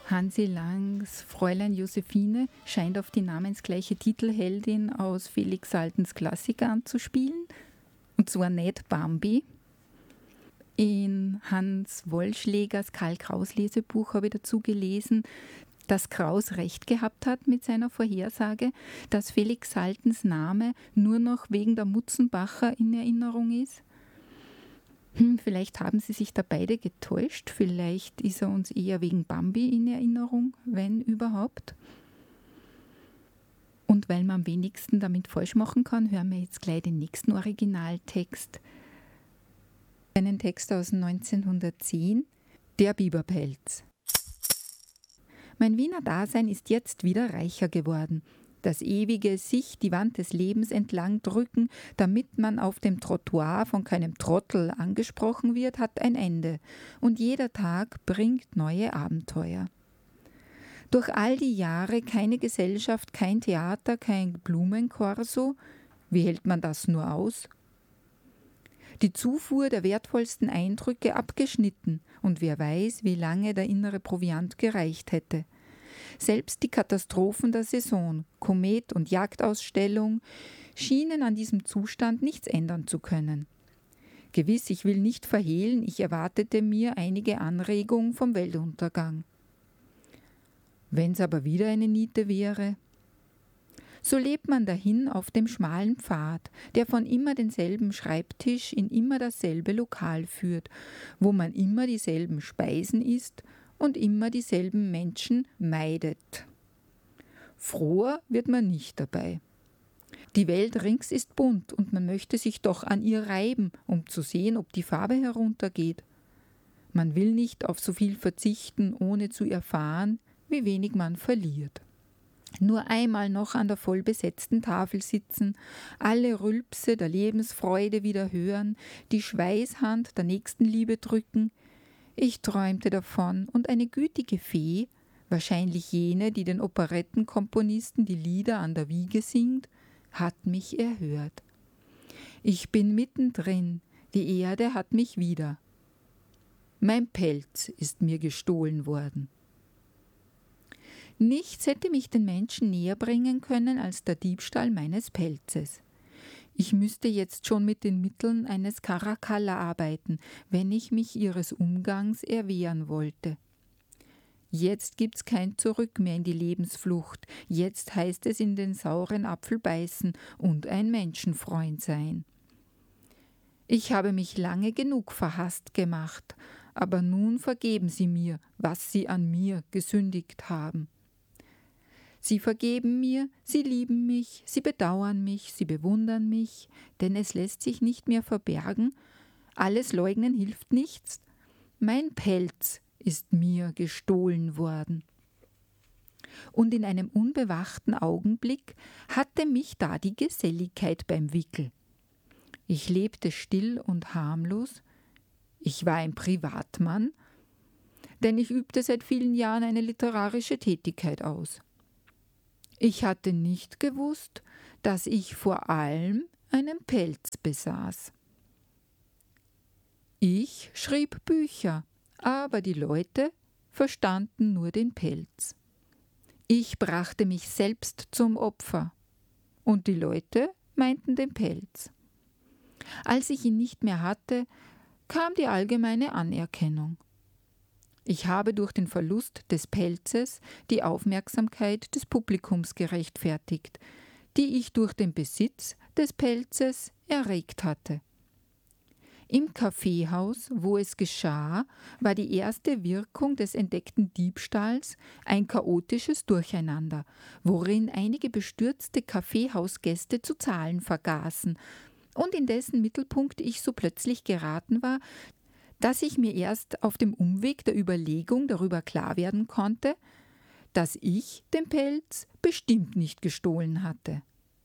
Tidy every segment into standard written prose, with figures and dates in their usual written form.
Hansi Langs Fräulein Josephine scheint auf die namensgleiche Titelheldin aus Felix Saltens Klassiker anzuspielen, und zwar nicht Bambi. In Hans Wollschlägers Karl Kraus Lesebuch habe ich dazu gelesen, dass Kraus recht gehabt hat mit seiner Vorhersage, dass Felix Saltens Name nur noch wegen der Mutzenbacher in Erinnerung ist. Vielleicht haben sie sich da beide getäuscht, vielleicht ist er uns eher wegen Bambi in Erinnerung, wenn überhaupt. Und weil man am wenigsten damit falsch machen kann, hören wir jetzt gleich den nächsten Originaltext. Einen Text aus 1910, Der Biberpelz. Mein Wiener Dasein ist jetzt wieder reicher geworden. Das ewige sich die Wand des Lebens entlang drücken, damit man auf dem Trottoir von keinem Trottel angesprochen wird, hat ein Ende. Und jeder Tag bringt neue Abenteuer. Durch all die Jahre keine Gesellschaft, kein Theater, kein Blumenkorso. Wie hält man das nur aus? Die Zufuhr der wertvollsten Eindrücke abgeschnitten, und wer weiß, wie lange der innere Proviant gereicht hätte. Selbst die Katastrophen der Saison, Komet und Jagdausstellung, schienen an diesem Zustand nichts ändern zu können. Gewiss, ich will nicht verhehlen, ich erwartete mir einige Anregung vom Weltuntergang. Wenn's aber wieder eine Niete wäre? So lebt man dahin auf dem schmalen Pfad, der von immer denselben Schreibtisch in immer dasselbe Lokal führt, wo man immer dieselben Speisen isst und immer dieselben Menschen meidet. Froher wird man nicht dabei. Die Welt rings ist bunt und man möchte sich doch an ihr reiben, um zu sehen, ob die Farbe heruntergeht. Man will nicht auf so viel verzichten, ohne zu erfahren, wie wenig man verliert. Nur einmal noch an der vollbesetzten Tafel sitzen, alle Rülpse der Lebensfreude wieder hören, die Schweißhand der Nächstenliebe drücken. Ich träumte davon, und eine gütige Fee, wahrscheinlich jene, die den Operettenkomponisten die Lieder an der Wiege singt, hat mich erhört. Ich bin mittendrin, die Erde hat mich wieder. Mein Pelz ist mir gestohlen worden. Nichts hätte mich den Menschen näher bringen können als der Diebstahl meines Pelzes. Ich müsste jetzt schon mit den Mitteln eines Caracalla arbeiten, wenn ich mich ihres Umgangs erwehren wollte. Jetzt gibt's kein Zurück mehr in die Lebensflucht, jetzt heißt es in den sauren Apfel beißen und ein Menschenfreund sein. Ich habe mich lange genug verhasst gemacht, aber nun vergeben Sie mir, was Sie an mir gesündigt haben. Sie vergeben mir, sie lieben mich, sie bedauern mich, sie bewundern mich, denn es lässt sich nicht mehr verbergen, alles Leugnen hilft nichts. Mein Pelz ist mir gestohlen worden. Und in einem unbewachten Augenblick hatte mich da die Geselligkeit beim Wickel. Ich lebte still und harmlos, ich war ein Privatmann, denn ich übte seit vielen Jahren eine literarische Tätigkeit aus. Ich hatte nicht gewusst, dass ich vor allem einen Pelz besaß. Ich schrieb Bücher, aber die Leute verstanden nur den Pelz. Ich brachte mich selbst zum Opfer und die Leute meinten den Pelz. Als ich ihn nicht mehr hatte, kam die allgemeine Anerkennung. Ich habe durch den Verlust des Pelzes die Aufmerksamkeit des Publikums gerechtfertigt, die ich durch den Besitz des Pelzes erregt hatte. Im Kaffeehaus, wo es geschah, war die erste Wirkung des entdeckten Diebstahls ein chaotisches Durcheinander, worin einige bestürzte Kaffeehausgäste zu zahlen vergaßen und in dessen Mittelpunkt ich so plötzlich geraten war, dass ich mir erst auf dem Umweg der Überlegung darüber klar werden konnte, dass ich den Pelz bestimmt nicht gestohlen hatte.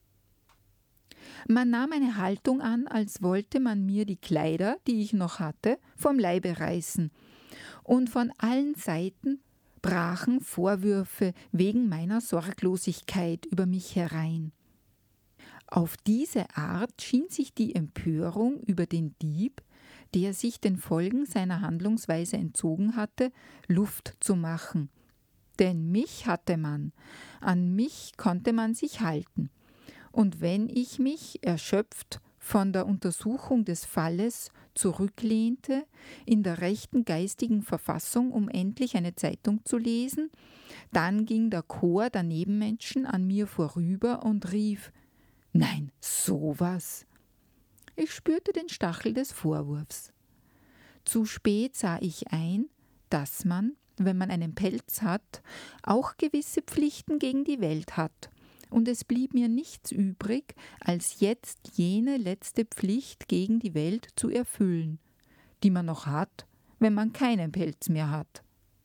Man nahm eine Haltung an, als wollte man mir die Kleider, die ich noch hatte, vom Leibe reißen, und von allen Seiten brachen Vorwürfe wegen meiner Sorglosigkeit über mich herein. Auf diese Art schien sich die Empörung über den Dieb, der sich den Folgen seiner Handlungsweise entzogen hatte, Luft zu machen. Denn mich hatte man, an mich konnte man sich halten. Und wenn ich mich, erschöpft von der Untersuchung des Falles, zurücklehnte, in der rechten geistigen Verfassung, um endlich eine Zeitung zu lesen, dann ging der Chor der Nebenmenschen an mir vorüber und rief: »Nein, sowas!« Ich spürte den Stachel des Vorwurfs. Zu spät sah ich ein, dass man, wenn man einen Pelz hat, auch gewisse Pflichten gegen die Welt hat. Und es blieb mir nichts übrig, als jetzt jene letzte Pflicht gegen die Welt zu erfüllen, die man noch hat, wenn man keinen Pelz mehr hat.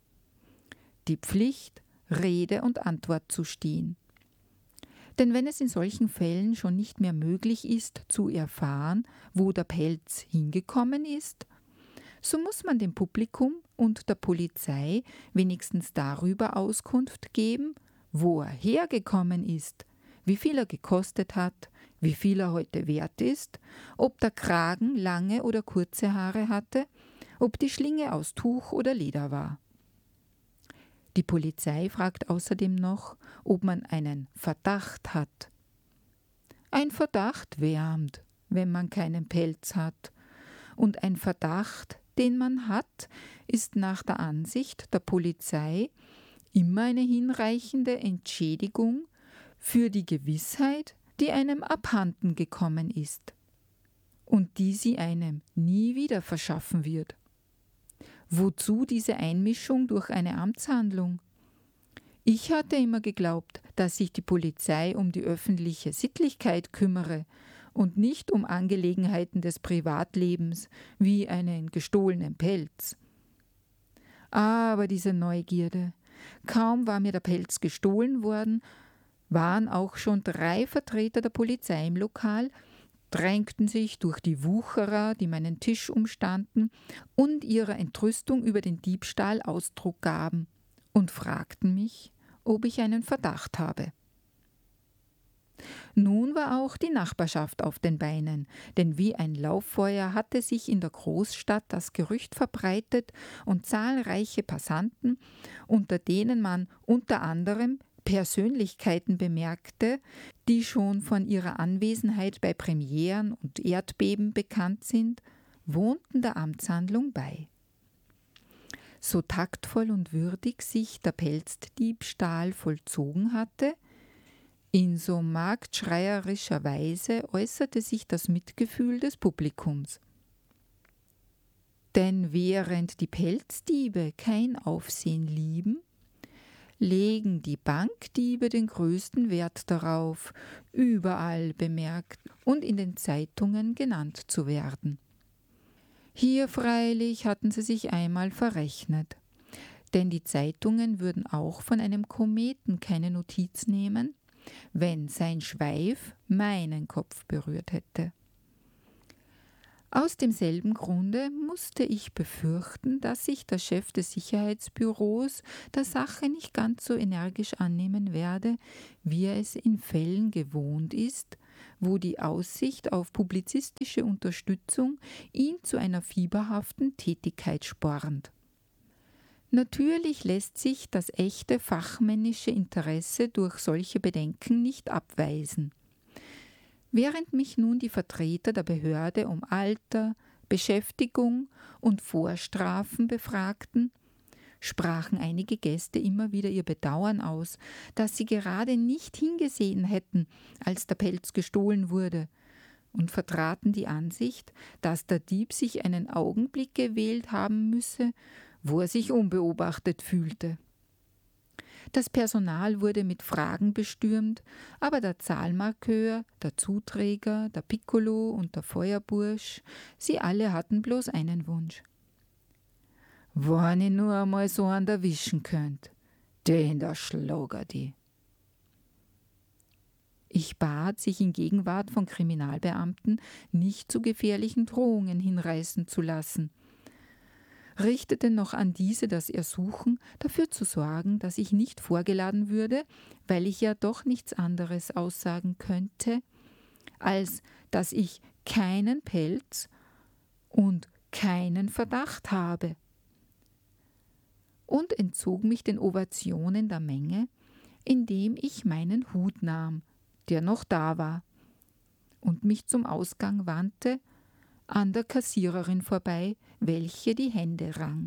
Die Pflicht, Rede und Antwort zu stehen. Denn wenn es in solchen Fällen schon nicht mehr möglich ist, zu erfahren, wo der Pelz hingekommen ist, so muss man dem Publikum und der Polizei wenigstens darüber Auskunft geben, wo er hergekommen ist, wie viel er gekostet hat, wie viel er heute wert ist, ob der Kragen lange oder kurze Haare hatte, ob die Schlinge aus Tuch oder Leder war. Die Polizei fragt außerdem noch, ob man einen Verdacht hat. Ein Verdacht wärmt, wenn man keinen Pelz hat. Und ein Verdacht, den man hat, ist nach der Ansicht der Polizei immer eine hinreichende Entschädigung für die Gewissheit, die einem abhanden gekommen ist und die sie einem nie wieder verschaffen wird. Wozu diese Einmischung durch eine Amtshandlung? Ich hatte immer geglaubt, dass sich die Polizei um die öffentliche Sittlichkeit kümmere und nicht um Angelegenheiten des Privatlebens wie einen gestohlenen Pelz. Aber diese Neugierde. Kaum war mir der Pelz gestohlen worden, waren auch schon 3 Vertreter der Polizei im Lokal, drängten sich durch die Wucherer, die meinen Tisch umstanden und ihrer Entrüstung über den Diebstahl Ausdruck gaben und fragten mich, ob ich einen Verdacht habe. Nun war auch die Nachbarschaft auf den Beinen, denn wie ein Lauffeuer hatte sich in der Großstadt das Gerücht verbreitet und zahlreiche Passanten, unter denen man unter anderem Persönlichkeiten bemerkte, die schon von ihrer Anwesenheit bei Premieren und Erdbeben bekannt sind, wohnten der Amtshandlung bei. So taktvoll und würdig sich der Pelzdiebstahl vollzogen hatte, in so marktschreierischer Weise äußerte sich das Mitgefühl des Publikums. Denn während die Pelzdiebe kein Aufsehen lieben, legen die Bankdiebe den größten Wert darauf, überall bemerkt und in den Zeitungen genannt zu werden. Hier freilich hatten sie sich einmal verrechnet, denn die Zeitungen würden auch von einem Kometen keine Notiz nehmen, wenn sein Schweif meinen Kopf berührt hätte. Aus demselben Grunde musste ich befürchten, dass sich der Chef des Sicherheitsbüros der Sache nicht ganz so energisch annehmen werde, wie er es in Fällen gewohnt ist, wo die Aussicht auf publizistische Unterstützung ihn zu einer fieberhaften Tätigkeit spornt. Natürlich lässt sich das echte fachmännische Interesse durch solche Bedenken nicht abweisen. Während mich nun die Vertreter der Behörde um Alter, Beschäftigung und Vorstrafen befragten, sprachen einige Gäste immer wieder ihr Bedauern aus, dass sie gerade nicht hingesehen hätten, als der Pelz gestohlen wurde, und vertraten die Ansicht, dass der Dieb sich einen Augenblick gewählt haben müsse, wo er sich unbeobachtet fühlte. Das Personal wurde mit Fragen bestürmt, aber der Zahlmarkeur, der Zuträger, der Piccolo und der Feuerbursch, sie alle hatten bloß einen Wunsch. Wenn ich nur einmal so einen erwischen könnt, den da schlager die. Ich bat, sich in Gegenwart von Kriminalbeamten nicht zu gefährlichen Drohungen hinreißen zu lassen, richtete noch an diese das Ersuchen, dafür zu sorgen, dass ich nicht vorgeladen würde, weil ich ja doch nichts anderes aussagen könnte, als dass ich keinen Pelz und keinen Verdacht habe. und entzog mich den Ovationen der Menge, indem ich meinen Hut nahm, der noch da war, und mich zum Ausgang wandte, an der Kassiererin vorbei, welche die Hände rang.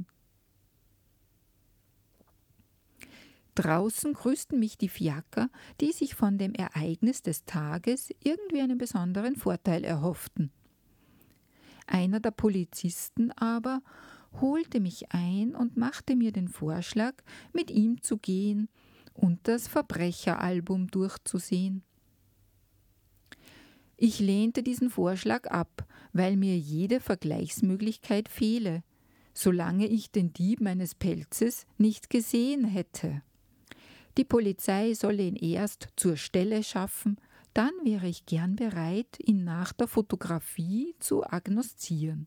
Draußen grüßten mich die Fiaker, die sich von dem Ereignis des Tages irgendwie einen besonderen Vorteil erhofften. Einer der Polizisten aber holte mich ein und machte mir den Vorschlag, mit ihm zu gehen und das Verbrecheralbum durchzusehen. Ich lehnte diesen Vorschlag ab, weil mir jede Vergleichsmöglichkeit fehle, solange ich den Dieb meines Pelzes nicht gesehen hätte. Die Polizei solle ihn erst zur Stelle schaffen, dann wäre ich gern bereit, ihn nach der Fotografie zu agnoszieren.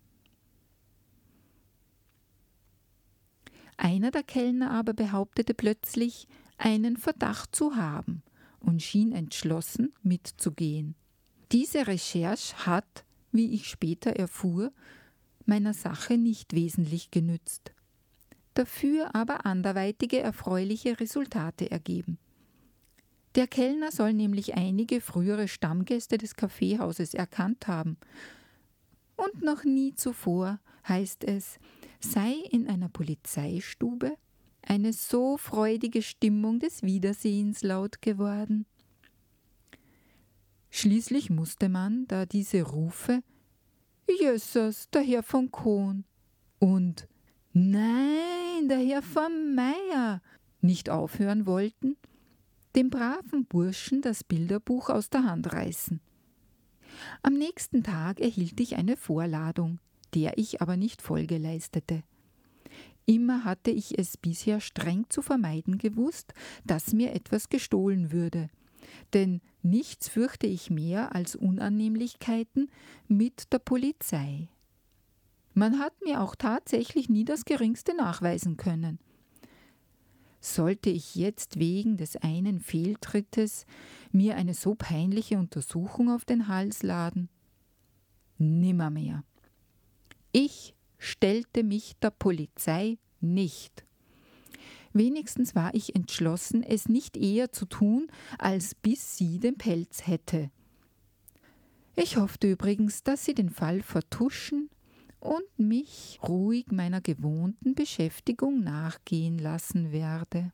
Einer der Kellner aber behauptete plötzlich, einen Verdacht zu haben und schien entschlossen mitzugehen. Diese Recherche hat, wie ich später erfuhr, meiner Sache nicht wesentlich genützt, dafür aber anderweitige erfreuliche Resultate ergeben. Der Kellner soll nämlich einige frühere Stammgäste des Kaffeehauses erkannt haben. Und noch nie zuvor, heißt es, sei in einer Polizeistube eine so freudige Stimmung des Wiedersehens laut geworden. Schließlich musste man, da diese Rufe »Jössers, der Herr von Kohn« und »Nein, der Herr von Meyer« nicht aufhören wollten, dem braven Burschen das Bilderbuch aus der Hand reißen. Am nächsten Tag erhielt ich eine Vorladung, der ich aber nicht Folge leistete. Immer hatte ich es bisher streng zu vermeiden gewusst, dass mir etwas gestohlen würde, denn nichts fürchte ich mehr als Unannehmlichkeiten mit der Polizei. Man hat mir auch tatsächlich nie das Geringste nachweisen können. Sollte ich jetzt wegen des einen Fehltrittes mir eine so peinliche Untersuchung auf den Hals laden? Nimmermehr. Ich stellte mich der Polizei nicht. Wenigstens war ich entschlossen, es nicht eher zu tun, als bis sie den Pelz hätte. Ich hoffte übrigens, dass sie den Fall vertuschen und mich ruhig meiner gewohnten Beschäftigung nachgehen lassen werde.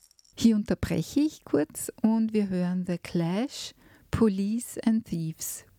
Hier unterbreche ich kurz und wir hören The Clash, Police and Thieves.